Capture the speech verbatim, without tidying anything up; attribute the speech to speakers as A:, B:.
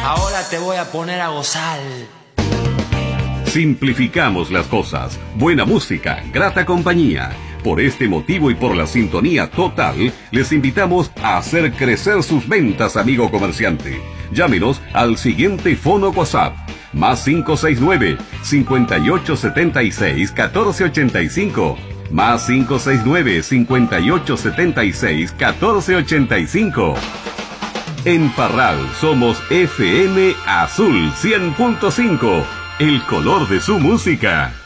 A: Ahora te voy a poner a gozar.
B: Simplificamos las cosas. Buena música, grata compañía. Por este motivo y por la sintonía total, les invitamos a hacer crecer sus ventas, amigo comerciante. Llámenos al siguiente fono WhatsApp. Más cinco seis nueve, cinco ocho siete seis, uno cuatro ocho cinco. Más cinco seis nueve, cinco ocho siete seis, uno cuatro ocho cinco. En Parral somos F M Azul cien punto cinco. El color de su música.